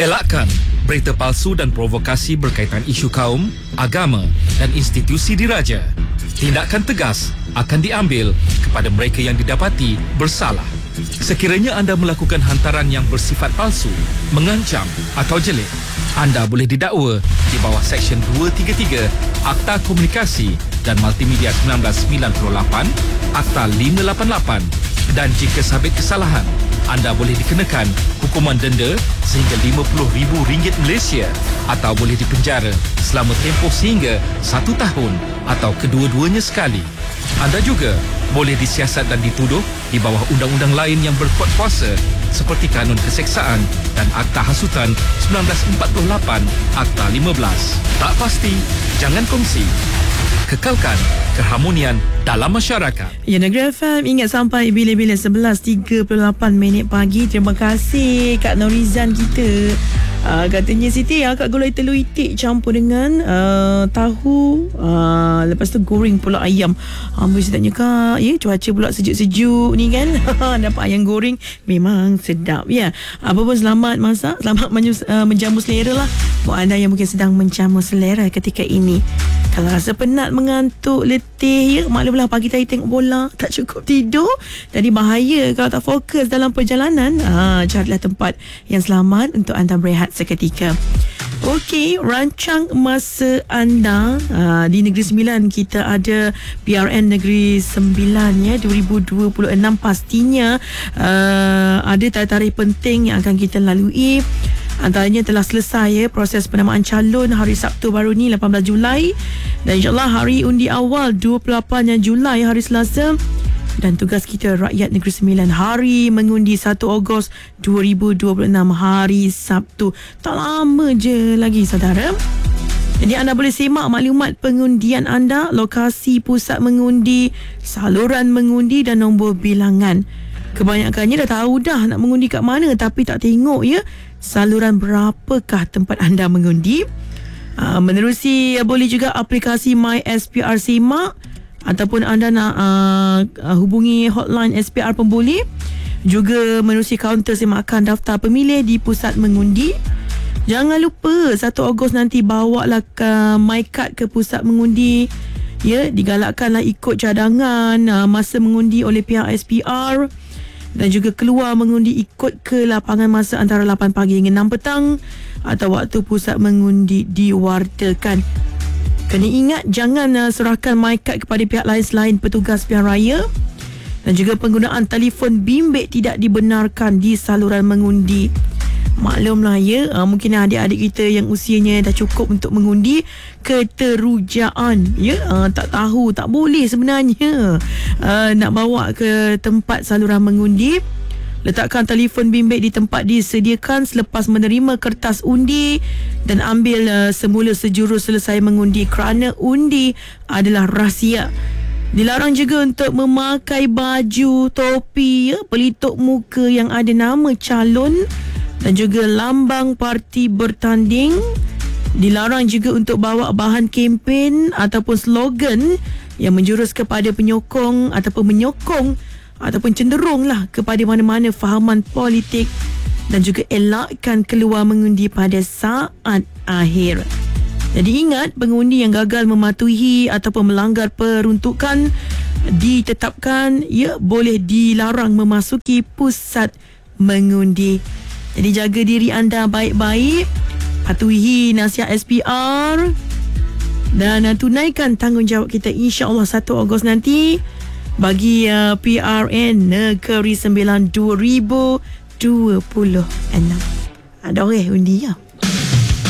Elakkan berita palsu dan provokasi berkaitan isu kaum, agama dan institusi diraja. Tindakan tegas akan diambil kepada mereka yang didapati bersalah. Sekiranya anda melakukan hantaran yang bersifat palsu, mengancam atau jelik, anda boleh didakwa di bawah Seksyen 233 Akta Komunikasi dan Multimedia 1998, Akta 588, dan jika sabit kesalahan, anda boleh dikenakan hukuman denda sehingga RM50,000 Malaysia atau boleh dipenjara selama tempoh sehingga 1 tahun atau kedua-duanya sekali. Anda juga boleh disiasat dan dituduh di bawah undang-undang lain yang berkuat kuasa seperti Kanun Keseksaan dan Akta Hasutan 1948, Akta 15. Tak pasti, jangan kongsi. Kekalkan keharmonian dalam masyarakat. Ya, Negeri FM ingat sampai bila-bila 11.38 pagi. Terima kasih Kak Norizan kita. Katanya Siti, akak gulai telur itik campur dengan tahu, lepas tu goreng pula ayam. Amboi sedapnya Kak. Ya, cuaca pula sejuk-sejuk ni kan. Dapat ayam goreng memang sedap ya. Apa pun selamat masak, selamat menjamu selera lah buat anda yang mungkin sedang menjamu selera ketika ini. Kalau rasa penat, mengantuk, letih, ya, maklumlah pagi tadi tengok bola, tak cukup tidur, jadi bahaya kalau tak fokus dalam perjalanan. Carilah tempat yang selamat untuk anda berehat seketika. Okey, rancang masa anda di Negeri Sembilan. Kita ada PRN Negeri Sembilan ya, 2026 pastinya ada tarikh penting yang akan kita lalui. Antaranya telah selesai ya, proses penamaan calon hari Sabtu baru ni 18 Julai, dan insyaAllah hari undi awal 28 Julai hari Selasa. Dan tugas kita rakyat Negeri Sembilan hari mengundi 1 Ogos 2026 hari Sabtu. Tak lama je lagi saudara. Jadi anda boleh semak maklumat pengundian anda, lokasi pusat mengundi, saluran mengundi dan nombor bilangan. Kebanyakannya dah tahu dah nak mengundi kat mana, tapi tak tengok ya saluran berapakah tempat anda mengundi. Menerusi boleh juga aplikasi My SPR Semak, ataupun anda nak hubungi hotline SPR pun boleh. Juga menerusi kaunter semakan daftar pemilih di pusat mengundi. Jangan lupa 1 Ogos nanti bawalah My Card ke pusat mengundi ya. Digalakkanlah ikut cadangan masa mengundi oleh pihak SPR, dan juga keluar mengundi ikut ke lapangan masa antara 8 pagi hingga 6 petang atau waktu pusat mengundi diwartakan. Kena ingat jangan serahkan My Card kepada pihak lain selain petugas pilihan raya, dan juga penggunaan telefon bimbit tidak dibenarkan di saluran mengundi. Maklumlah ya, mungkin adik-adik kita yang usianya dah cukup untuk mengundi, keterujaan ya, tak tahu, tak boleh sebenarnya nak bawa ke tempat saluran mengundi. Letakkan telefon bimbit di tempat disediakan selepas menerima kertas undi, dan ambil semula sejurus selesai mengundi kerana undi adalah rahsia. Dilarang juga untuk memakai baju, topi ya, pelitup muka yang ada nama calon dan juga lambang parti bertanding. Dilarang juga untuk bawa bahan kempen ataupun slogan yang menjurus kepada penyokong ataupun menyokong ataupun cenderunglah kepada mana-mana fahaman politik, dan juga elakkan keluar mengundi pada saat akhir. Jadi ingat, pengundi yang gagal mematuhi ataupun melanggar peruntukan ditetapkan ya, boleh dilarang memasuki pusat mengundi. Jadi jaga diri anda baik-baik, patuhi nasihat SPR, dan tunaikan tanggungjawab kita insya-Allah 1 Ogos nanti bagi PRN Negeri Sembilan 2026. Ada orang undi ya.